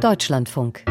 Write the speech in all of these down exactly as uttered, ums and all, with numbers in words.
Deutschlandfunk.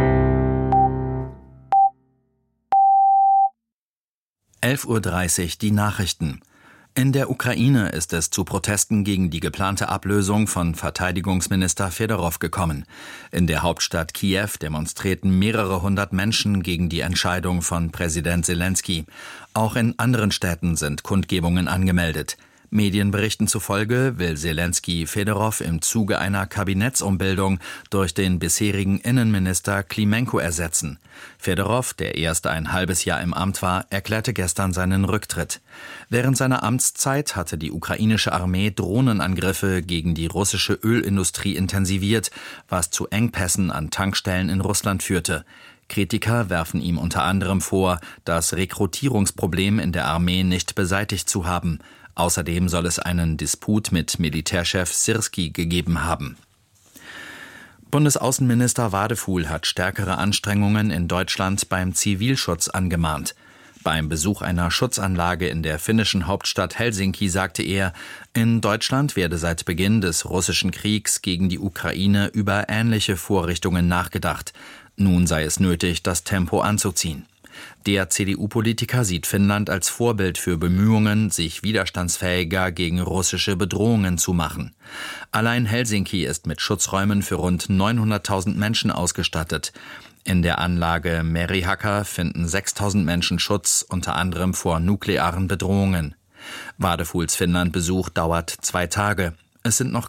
elf Uhr dreißig, die Nachrichten. In der Ukraine ist es zu Protesten gegen die geplante Ablösung von Verteidigungsminister Fedorow gekommen. In der Hauptstadt Kiew demonstrierten mehrere hundert Menschen gegen die Entscheidung von Präsident Selenskyj. Auch in anderen Städten sind Kundgebungen angemeldet. Medienberichten zufolge will Selenskyj Fedorow im Zuge einer Kabinettsumbildung durch den bisherigen Innenminister Klimenko ersetzen. Fedorow, der erst ein halbes Jahr im Amt war, erklärte gestern seinen Rücktritt. Während seiner Amtszeit hatte die ukrainische Armee Drohnenangriffe gegen die russische Ölindustrie intensiviert, was zu Engpässen an Tankstellen in Russland führte. Kritiker werfen ihm unter anderem vor, das Rekrutierungsproblem in der Armee nicht beseitigt zu haben. Außerdem soll es einen Disput mit Militärchef Syrskij gegeben haben. Bundesaußenminister Wadefuhl hat stärkere Anstrengungen in Deutschland beim Zivilschutz angemahnt. Beim Besuch einer Schutzanlage in der finnischen Hauptstadt Helsinki sagte er, in Deutschland werde seit Beginn des russischen Kriegs gegen die Ukraine über ähnliche Vorrichtungen nachgedacht. Nun sei es nötig, das Tempo anzuziehen. Der C D U-Politiker sieht Finnland als Vorbild für Bemühungen, sich widerstandsfähiger gegen russische Bedrohungen zu machen. Allein Helsinki ist mit Schutzräumen für rund neunhunderttausend Menschen ausgestattet. In der Anlage Merihaka finden sechstausend Menschen Schutz, unter anderem vor nuklearen Bedrohungen. Wadefuhls Finnland-Besuch dauert zwei Tage. Es sind noch